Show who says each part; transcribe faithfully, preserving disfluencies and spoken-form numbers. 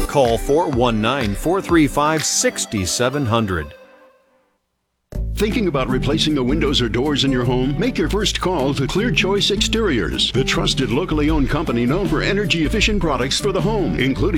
Speaker 1: call four one nine, four three five, six seven zero zero.
Speaker 2: Thinking about replacing the windows or doors in your home? Make your first call to Clear Choice Exteriors, the trusted locally owned company known for energy-efficient products for the home, including